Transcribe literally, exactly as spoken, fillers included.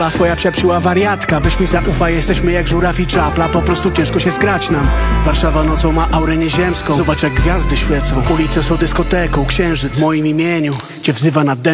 A twoja przepsiła wariatka, weź mi zaufaj, jesteśmy jak żuraw i czapla. Po prostu ciężko się zgrać nam. Warszawa nocą ma aurę nieziemską. Zobacz jak gwiazdy świecą. Ulice są dyskoteką, księżyc w moim imieniu cię wzywa na den.